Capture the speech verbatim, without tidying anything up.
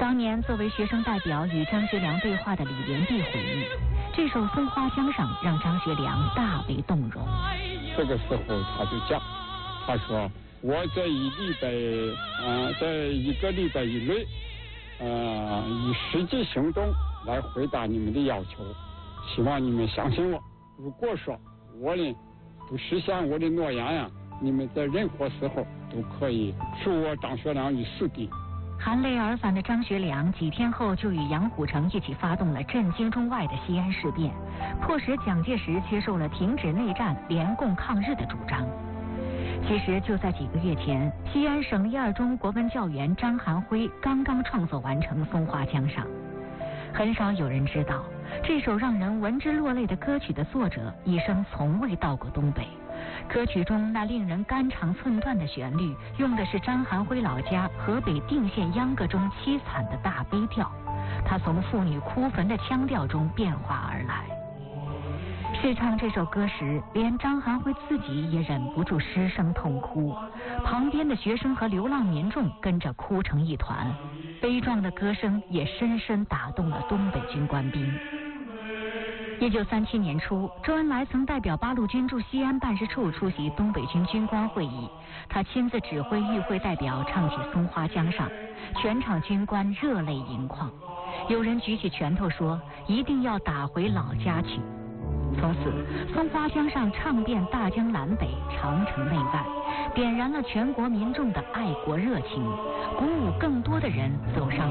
当年作为学生代表与张学良对话的李连璧回忆，这首《松花江上》让张学良大为动容。 这个时候他就讲，他说我在一礼拜，呃，在一个礼拜以内，呃，以实际行动来回答你们的要求，希望你们相信我。如果说我呢不实现我的诺言呀、啊，你们在任何时候都可以处我张学良于死地。 含泪而返的张学良几天后就与杨虎城一起发动了震惊中外的西安事变，迫使蒋介石接受了停止内战、联共抗日的主张。其实就在几个月前，西安省立二中国文教员张含辉刚刚创作完成《松花江上》。很少有人知道，这首让人闻之落泪的歌曲的作者一生从未到过东北。歌曲中那令人肝肠寸断的旋律，用的是张含辉老家河北定县秧歌中凄惨的大悲调，它从妇女哭坟的腔调中变化而来。试唱这首歌时，连张含辉自己也忍不住失声痛哭，旁边的学生和流浪民众跟着哭成一团，悲壮的歌声也深深打动了东北军官兵。一九三七年初，周恩来曾代表八路军驻西安办事处出席东北军军官会议，他亲自指挥与会代表唱起《松花江上》，全场军官热泪盈眶，有人举起拳头说一定要打回老家去。从此，松花江上唱遍大江南北、长城内外，点燃了全国民众的爱国热情，鼓舞更多的人走上